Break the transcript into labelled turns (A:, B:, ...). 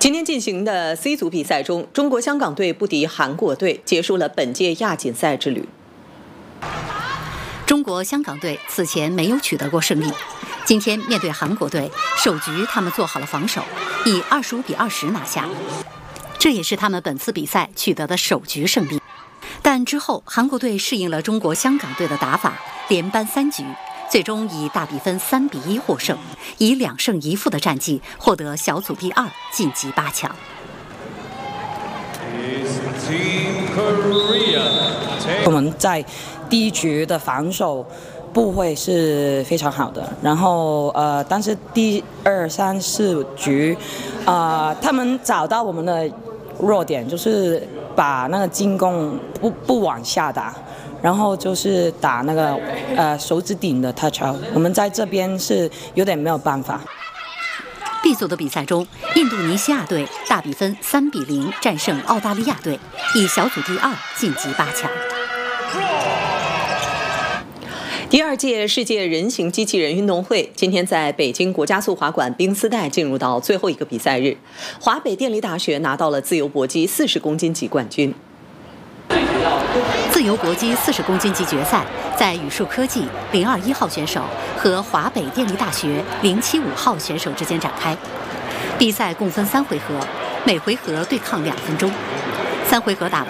A: 今天进行的 C 组比赛中，中国香港队不敌韩国队，结束了本届亚锦赛之旅。
B: 中国香港队此前没有取得过胜利，今天面对韩国队，首局他们做好了防守，以25-20拿下，这也是他们本次比赛取得的首局胜利。但之后，韩国队适应了中国香港队的打法，连扳3局。最终以大比分3-1获胜，以2胜1负的战绩获得小组第2，晋级8强。
C: 我们在第一局的防守不会是非常好的，然后但是第2、3、4局，他们找到我们的弱点，就是把那个进攻不往下打。然后就是打那个手指顶的 touch out， 我们在这边是有点没有办法。
B: B 组的比赛中，印度尼西亚队大比分3-0战胜澳大利亚队，以小组第2晋级8强。
A: 第2届世界人形机器人运动会今天在北京国家速滑馆冰丝带进入到最后一个比赛日，华北电力大学拿到了自由搏击40公斤级冠军。
B: 自由搏击40公斤级决赛在宇树科技021号选手和华北电力大学075号选手之间展开。比赛共分3回合，每回合对抗2分钟，3回合打完。